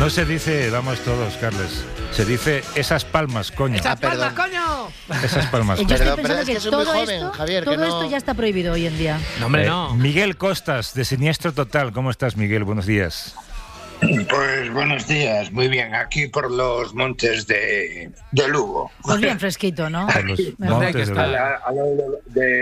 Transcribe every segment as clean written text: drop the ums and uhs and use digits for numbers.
No se dice vamos todos, Carles. Se dice esas palmas, coño. ¡Esas palmas, coño! Esas palmas, Yo coño. estoy pensando es que que soy muy todo, joven, esto, Javier, que todo no- esto ya está prohibido hoy en día. No, hombre, no. Miguel Costas, de Siniestro Total. ¿Cómo estás, Miguel? Buenos días. Pues buenos días, muy bien, aquí por los montes de Lugo. Pues bien fresquito, ¿no? Por los ¿Dónde hay que montes de estar? Lugo. Al lado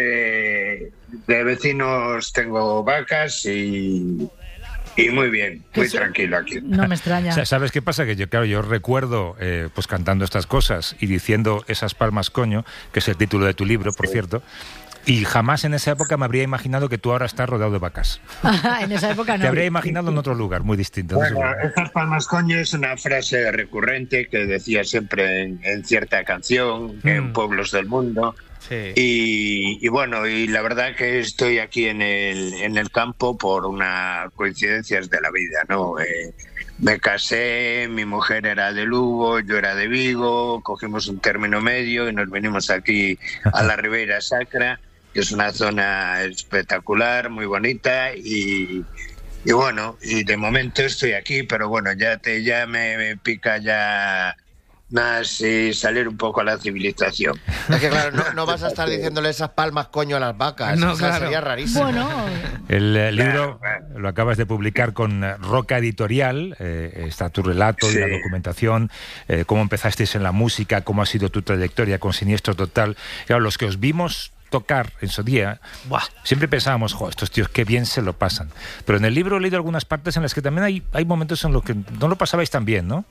de vecinos tengo vacas y muy bien, muy tranquilo aquí. No me extraña. ¿Sabes qué pasa? Que yo recuerdo pues cantando estas cosas y diciendo esas palmas, coño, que es el título de tu libro, por cierto, y jamás en esa época me habría imaginado que tú ahora estás rodeado de vacas. En esa época no. Te habría imaginado en otro lugar, muy distinto. Bueno, esas palmas coño es una frase recurrente que decía siempre en cierta canción, en pueblos del mundo. Sí. Y bueno, y la verdad que estoy aquí en el campo por unas coincidencias de la vida, ¿no? Me casé, mi mujer era de Lugo, yo era de Vigo, cogimos un término medio y nos venimos aquí a la Ribeira Sacra, que es una zona espectacular, muy bonita y bueno, y de momento estoy aquí, pero bueno, ya me pica ya más salir un poco a la civilización. Es que claro, no vas a estar diciéndole esas palmas coño a las vacas. No, O sea, claro. sería rarísimo. Bueno, El libro Claro. lo acabas de publicar con Roca Editorial, está tu relato y Sí. la documentación, cómo empezasteis en la música, cómo ha sido tu trayectoria con Siniestro Total. Claro, los que os vimos tocar en su día, Buah. siempre pensábamos, estos tíos qué bien se lo pasan. Pero en el libro he leído algunas partes en las que también hay momentos en los que no lo pasabais tan bien, ¿no?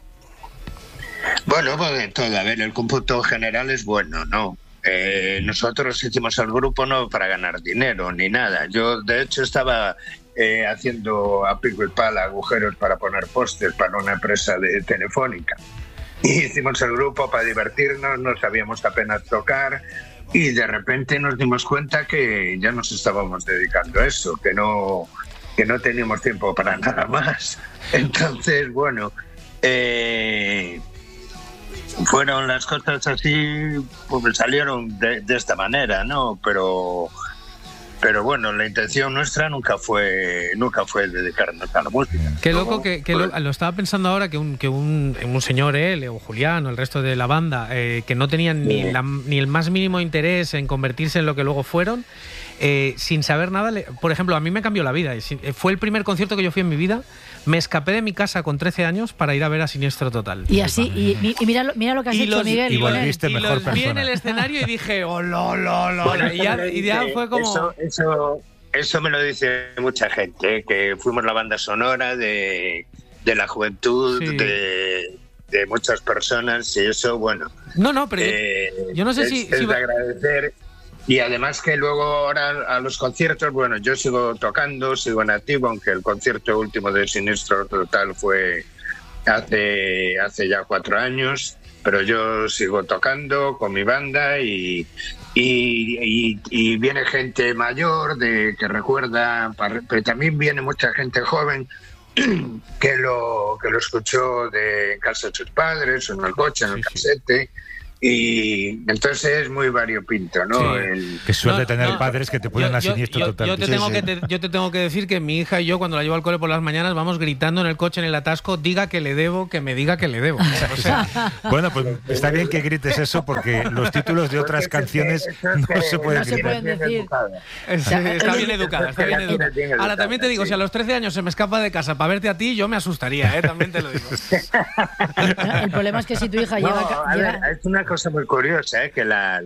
Bueno, pues de todo. A ver, el cómputo general es bueno, ¿no? Nosotros hicimos el grupo no para ganar dinero ni nada. Yo, de hecho, estaba haciendo a pico y pala agujeros para poner pósters para una empresa de telefónica. Y hicimos el grupo para divertirnos, no sabíamos apenas tocar y de repente nos dimos cuenta que ya nos estábamos dedicando a eso, que no teníamos tiempo para nada más. Entonces, bueno... fueron las cosas así, pues salieron de esta manera, ¿no? Pero bueno, la intención nuestra nunca fue dedicarnos a la música. Qué loco que lo estaba pensando ahora que un señor, él o Julián o el resto de la banda, que no tenían ni el más mínimo interés en convertirse en lo que luego fueron, sin saber nada. Por ejemplo, a mí me cambió la vida. Fue el primer concierto que yo fui en mi vida. Me escapé de mi casa con 13 años para ir a ver a Siniestro Total. y así, y mira lo que has hecho, Miguel. y con él. volviste Y mejor los vi en persona. el escenario y dije, oh, lo. Bueno, Y ya fue como... Eso me lo dice mucha gente, que fuimos la banda sonora de la juventud, Sí. de muchas personas, y eso, bueno... No, pero yo no sé si es de agradecer. Y además que luego ahora a los conciertos, bueno, yo sigo tocando, sigo en activo, aunque el concierto último de Siniestro Total fue hace ya 4 años, pero yo sigo tocando con mi banda y viene gente mayor que recuerda, pero también viene mucha gente joven que lo escuchó en casa de sus padres, o en el coche, en el casete. Y entonces es muy variopinto, ¿no? Sí. Qué suerte No, tener no, padres que te ponen a Siniestro Total. Yo te tengo que decir que mi hija y yo, cuando la llevo al cole por las mañanas, vamos gritando en el coche, en el atasco, diga que le debo, que me diga que le debo. O sea, Bueno, pues está bien que grites eso porque los títulos de otras canciones no se pueden No se gritar. pueden decir. está bien educada, está bien educada. Bien Ahora, también te digo, sí. si a los 13 años se me escapa de casa para verte a ti, yo me asustaría, también te lo digo. El problema es que si tu hija No, llega... a ver, es una cosa muy curiosa, que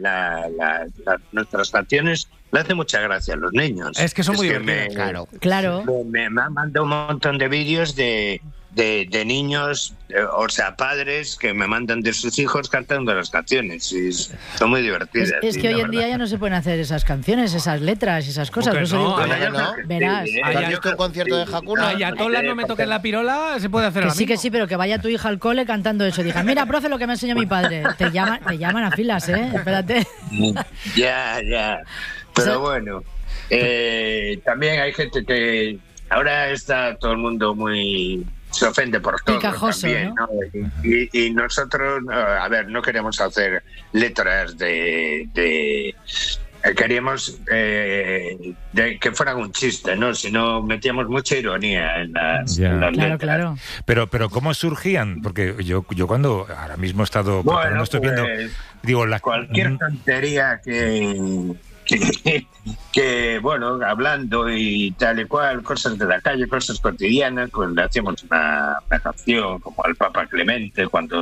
nuestras canciones le hace mucha gracia a los niños. Es que son muy divertidas. Claro. Me han mandado un montón de vídeos de niños, o sea, padres que me mandan de sus hijos cantando las canciones y son muy divertidas. Es sí, que la hoy en día verdad. ya no se pueden hacer esas canciones, esas letras, esas cosas. ¿Cómo que Por eso no? digo, Ahora ya no. verás. Sí, ¿Tú has visto un concierto de Hakuna? Ayatola, no me toques la pirola, se puede hacer Que ahora sí, mismo. pero que vaya tu hija al cole cantando eso. Diga, mira, profe, lo que me enseñó mi padre. Te llaman a filas, espérate. Ya. Pero Sí. bueno, también hay gente que ahora está todo el mundo se ofende por todo Picajoso, también, ¿no? Y nosotros, a ver, no queremos hacer letras queríamos que fuera un chiste, ¿no? Si no, metíamos mucha ironía en las letras. Claro. Pero ¿cómo surgían? Porque yo cuando ahora mismo he estado... Bueno, no estoy viendo... Digo, cualquier tontería que, bueno, hablando y tal y cual, cosas de la calle, cosas cotidianas, pues le hacíamos una canción como al Papa Clemente, cuando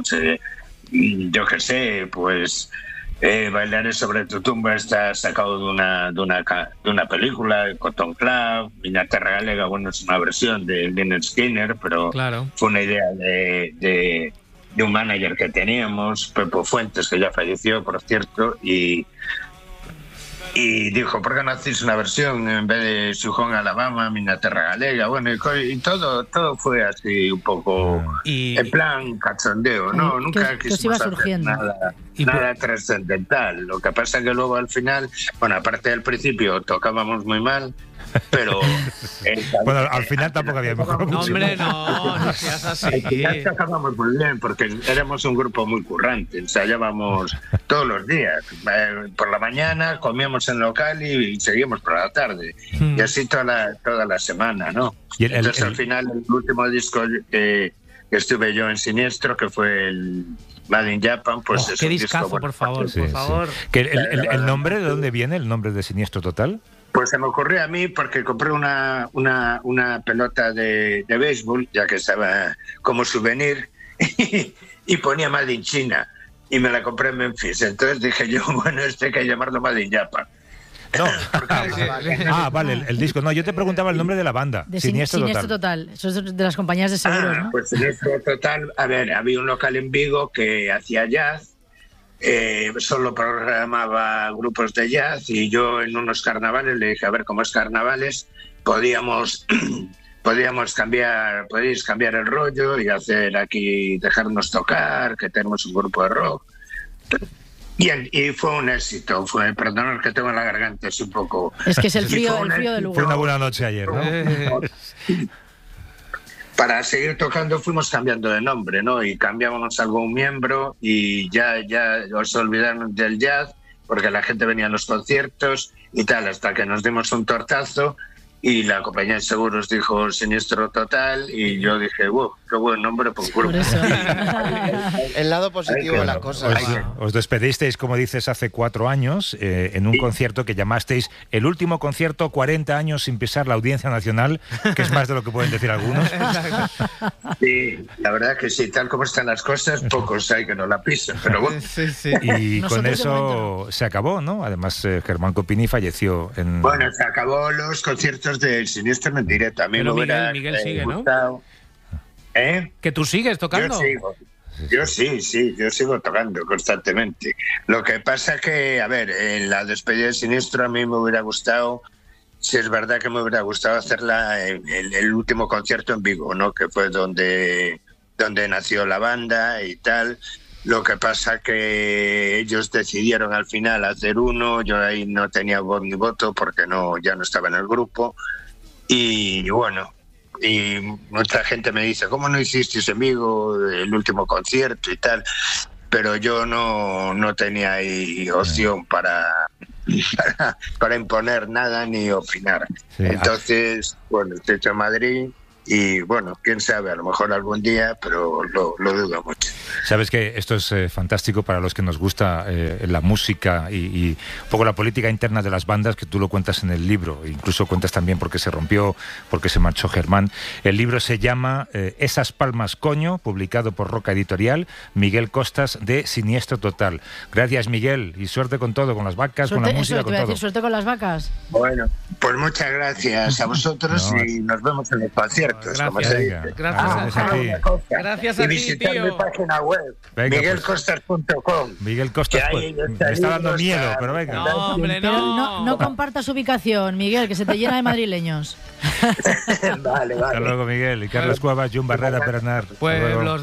yo qué sé, pues Bailaré sobre tu tumba está sacado de una película, Cotton Club, Miña Terra Galega, bueno, es una versión de Lynyrd Skynyrd, pero claro, fue una idea de un manager que teníamos, Pepo Fuentes, que ya falleció, por cierto, y dijo, ¿por qué no hacéis una versión en vez de Sujón Alabama, Miña Terra Galega? Bueno, y todo fue así un poco en plan cachondeo, ¿no? Nunca quisimos hacer nada trascendental. Lo que pasa es que luego al final, bueno, aparte del principio tocábamos muy mal, pero... bueno, al final tampoco había mejor. No, hombre, no seas así. Al final tocábamos muy bien, porque éramos un grupo muy currante, ensayábamos todos los días. Por la mañana comíamos en local y seguíamos por la tarde. Y así toda la semana, ¿no? Entonces al final el último disco que estuve yo en Siniestro, que fue el Made in Japan, pues es qué un discazo, disco, por favor, sí, por favor. ¿Que el nombre, de dónde viene el nombre de Siniestro Total? Pues se me ocurrió a mí porque compré una pelota de béisbol, ya que estaba como souvenir, y ponía Made in China, y me la compré en Memphis. Entonces dije yo, bueno, hay que llamarlo Made in Japan. No. Vale, el disco. No, yo te preguntaba el nombre de la banda. De Siniestro Total. Eso es de las compañías de seguros, ¿no? Pues Siniestro Total, a ver, había un local en Vigo que hacía jazz, solo programaba grupos de jazz, y yo en unos carnavales le dije, a ver, como es carnavales, podíais cambiar el rollo y hacer aquí, dejarnos tocar, que tenemos un grupo de rock. Y fue un éxito, perdonad que tengo la garganta, es un poco... Es que es el frío de lugar. Fue una buena noche ayer, ¿no? Para seguir tocando fuimos cambiando de nombre, ¿no? Y cambiábamos algún miembro y ya os olvidaron del jazz, porque la gente venía a los conciertos y tal, hasta que nos dimos un tortazo y la compañía de seguros dijo Siniestro Total, y yo dije, qué buen nombre por grupo. Por eso. El lado positivo de la cosa. Os despedisteis, como dices, hace 4 años en un concierto que llamasteis el último concierto 40 años sin pisar la Audiencia Nacional, que es más de lo que pueden decir algunos. Sí, la verdad que sí, tal como están las cosas, pocos hay que no la pisen, pero bueno. Sí. Y con eso se acabó, ¿no? Además, Germán Copini falleció en... Bueno, se acabó los conciertos de Siniestro en directo. A mí pero me hubiera Miguel sigue, gustado, ¿no? Que tú sigues tocando. Yo sigo tocando constantemente. Lo que pasa que, a ver, en la despedida de Siniestro a mí me hubiera gustado, si es verdad que me hubiera gustado hacerla el último concierto en Vigo, ¿no? Que fue donde nació la banda y tal. Lo que pasa que ellos decidieron al final hacer uno, yo ahí no tenía voz ni voto porque ya no estaba en el grupo, y bueno, y mucha gente me dice, ¿cómo no hicisteis en Vigo el último concierto y tal? Pero yo no tenía ahí opción para imponer nada ni opinar. Sí, entonces, bueno, estoy en Madrid. Y bueno, quién sabe, a lo mejor algún día, pero lo dudo mucho. Sabes que esto es fantástico para los que nos gusta la música y un poco la política interna de las bandas, que tú lo cuentas en el libro, incluso cuentas también por qué se rompió, por qué se marchó Germán. El libro se llama Esas palmas coño, publicado por Roca Editorial, Miguel Costas de Siniestro Total. Gracias, Miguel, y suerte con todo, con las vacas, suerte, con la música, con todo. Suerte con las vacas. Bueno, pues muchas gracias a vosotros y nos vemos en el concierto. Gracias a ti, visitar tío. mi página web, miguelcostas.com. Miguel Costas, me está dando miedo, pero venga. No, hombre, no compartas ubicación, Miguel, que se te llena de madrileños. Vale. Hasta luego, Miguel. Y Carlos Cuevas, Jun Barrera, Bernard. Pueblos